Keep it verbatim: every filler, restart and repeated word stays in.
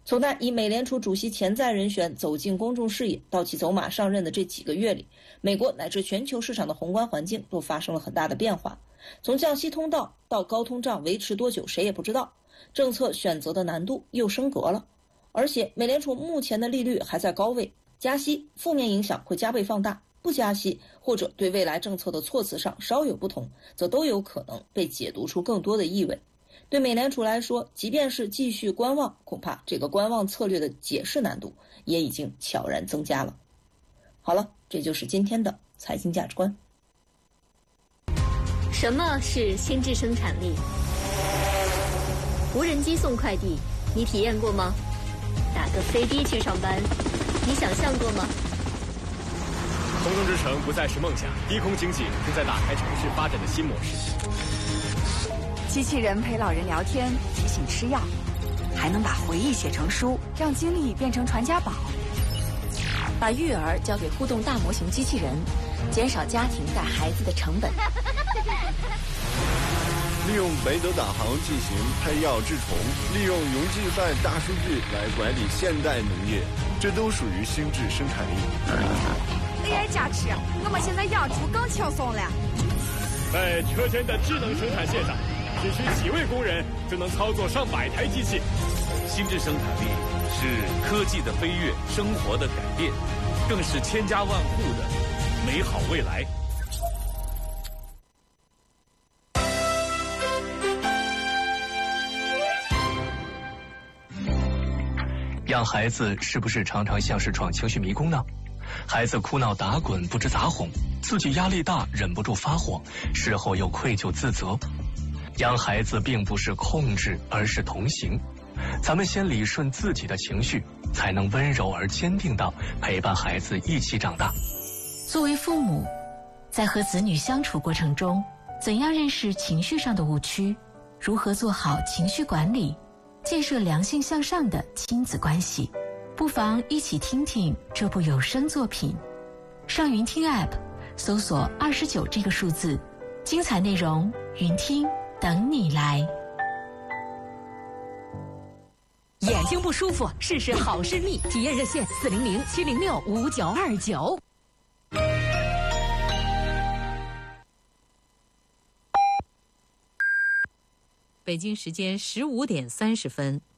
从他以美联储主席潜在人选走进公众视野到其走马上任的这几个月里，美国乃至全球市场的宏观环境都发生了很大的变化。从降息通道到高通胀维持多久谁也不知道，政策选择的难度又升格了。而且美联储目前的利率还在高位，加息负面影响会加倍放大，不加息或者对未来政策的措辞上稍有不同，则都有可能被解读出更多的意味。对美联储来说，即便是继续观望，恐怕这个观望策略的解释难度也已经悄然增加了。好了，这就是今天的财经价值观。 什么是心智生产力？无人机送快递，你体验过吗？打个飞的去上班，你想象过吗？ 空中之城不再是梦想，低空经济正在打开城市发展的新模式。 机器人陪老人聊天，提醒吃药，还能把回忆写成书，让经历变成传家宝。 把育儿交给互动大模型机器人，减少家庭带孩子的成本。 利用北斗导航进行配药治虫，利用云计算大数据来管理现代农业，这都属于心智生产力。 A I 加持，我们现在养猪更轻松了。 在车间的智能生产线上，只需几位工人就能操作上百台机器。 心智生产力是科技的飞跃，生活的改变，更是千家万户的美好未来。 养孩子是不是常常像是闯情绪迷宫呢？孩子哭闹打滚不知咋哄，自己压力大忍不住发火，事后又愧疚自责。养孩子并不是控制，而是同行。咱们先理顺自己的情绪，才能温柔而坚定地陪伴孩子一起长大。 作为父母，在和子女相处过程中，怎样认识情绪上的误区？如何做好情绪管理？建设良性向上的亲子关系，不妨一起听听这部有声作品。上云听 App 搜索二十九这个数字，精彩内容云听等你来。 眼睛不舒服，试试好视力，体验热线四零零七零六五九二九。 北京时间十五点三十分。